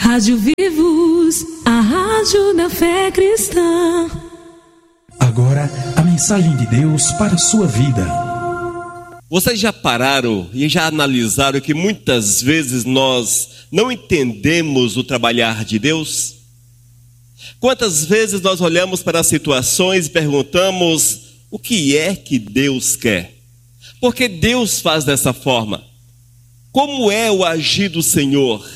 Rádio Vivos, a rádio da fé cristã. Agora, a mensagem de Deus para a sua vida. Vocês já pararam e já analisaram que muitas vezes nós não entendemos o trabalhar de Deus? Quantas vezes nós olhamos para as situações e perguntamos o que é que Deus quer? Por que Deus faz dessa forma? Como é o agir do Senhor?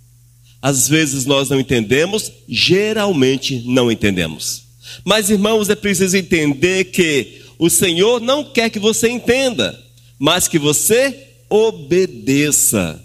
Às vezes nós não entendemos, geralmente não entendemos. Mas, irmãos, é preciso entender que o Senhor não quer que você entenda, mas que você obedeça.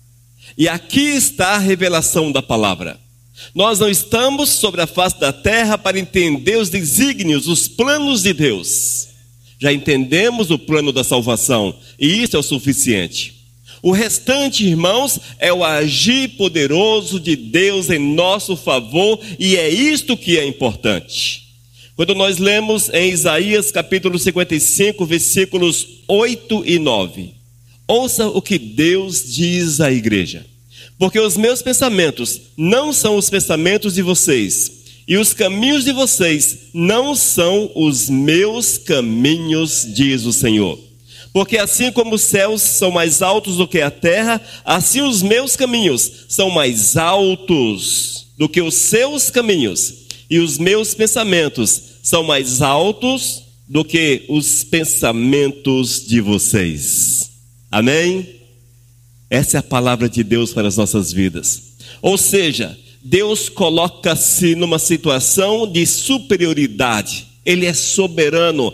E aqui está a revelação da palavra. Nós não estamos sobre a face da terra para entender os desígnios, os planos de Deus. Já entendemos o plano da salvação, e isso é o suficiente. O restante, irmãos, é o agir poderoso de Deus em nosso favor, e é isto que é importante. Quando nós lemos em Isaías capítulo 55, versículos 8 e 9, ouça o que Deus diz à igreja. Porque os meus pensamentos não são os pensamentos de vocês, e os caminhos de vocês não são os meus caminhos, diz o Senhor. Porque assim como os céus são mais altos do que a terra, assim os meus caminhos são mais altos do que os seus caminhos, e os meus pensamentos são mais altos do que os pensamentos de vocês. Amém? Essa é a palavra de Deus para as nossas vidas. Ou seja, Deus coloca-se numa situação de superioridade. Ele é soberano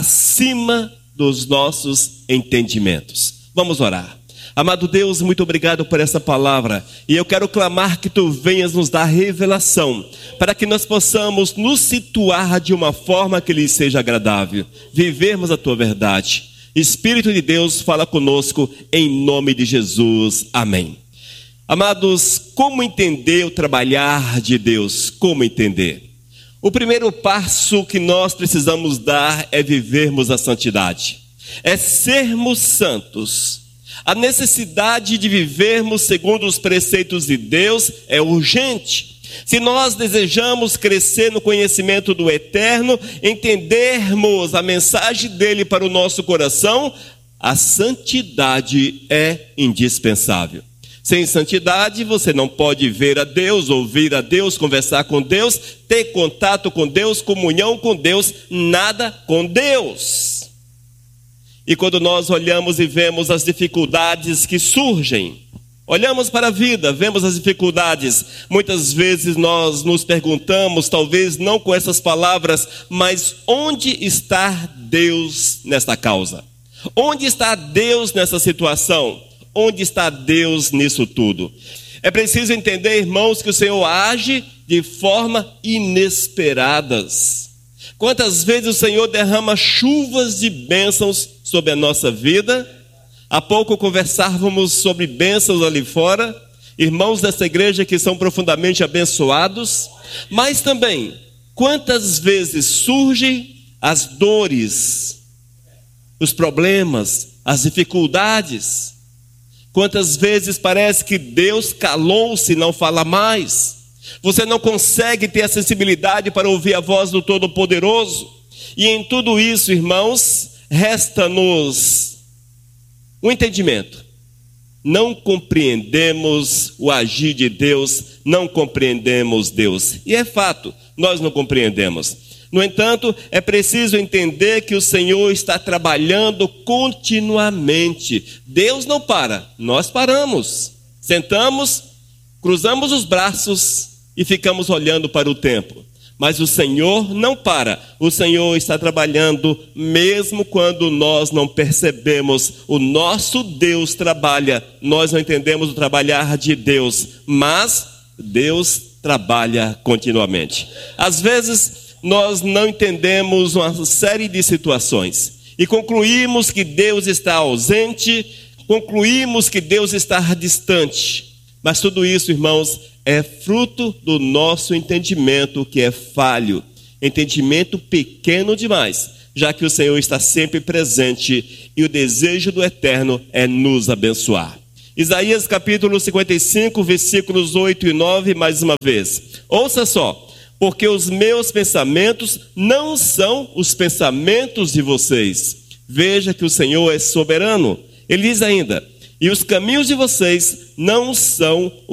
acima dos nossos entendimentos. Vamos orar. Amado Deus, muito obrigado por essa palavra. E eu quero clamar que Tu venhas nos dar revelação, para que nós possamos nos situar de uma forma que lhe seja agradável, vivermos a Tua verdade. Espírito de Deus, fala conosco em nome de Jesus. Amém. Amados, como entender o trabalhar de Deus? Como entender? O primeiro passo que nós precisamos dar é vivermos a santidade. É sermos santos. A necessidade de vivermos segundo os preceitos de Deus é urgente. Se nós desejamos crescer no conhecimento do Eterno, entendermos a mensagem dele para o nosso coração, a santidade é indispensável. Sem santidade, você não pode ver a Deus, ouvir a Deus, conversar com Deus, ter contato com Deus, comunhão com Deus, nada com Deus. E quando nós olhamos e vemos as dificuldades que surgem, olhamos para a vida, vemos as dificuldades, muitas vezes nós nos perguntamos, talvez não com essas palavras, mas onde está Deus nesta causa? Onde está Deus nessa situação? Onde está Deus nisso tudo? É preciso entender, irmãos, que o Senhor age de forma inesperadas. Quantas vezes o Senhor derrama chuvas de bênçãos sobre a nossa vida? Há pouco conversávamos sobre bênçãos ali fora, irmãos dessa igreja que são profundamente abençoados, mas também, quantas vezes surgem as dores, os problemas, as dificuldades? Quantas vezes parece que Deus calou-se e não fala mais? Você não consegue ter a sensibilidade para ouvir a voz do Todo-Poderoso? E em tudo isso, irmãos, resta-nos o entendimento. Não compreendemos o agir de Deus, não compreendemos Deus. E é fato, nós não compreendemos. No entanto, é preciso entender que o Senhor está trabalhando continuamente. Deus não para, nós paramos. Sentamos, cruzamos os braços e ficamos olhando para o tempo. Mas o Senhor não para. O Senhor está trabalhando mesmo quando nós não percebemos. O nosso Deus trabalha. Nós não entendemos o trabalhar de Deus, mas Deus trabalha continuamente. Às vezes nós não entendemos uma série de situações e concluímos que Deus está ausente, concluímos que Deus está distante. Mas tudo isso, irmãos, é fruto do nosso entendimento que é falho, entendimento pequeno demais, já que o Senhor está sempre presente e o desejo do Eterno é nos abençoar. Isaías capítulo 55, versículos 8 e 9, mais uma vez. Ouça só. Porque os meus pensamentos não são os pensamentos de vocês. Veja que o Senhor é soberano. Ele diz ainda, e os caminhos de vocês não são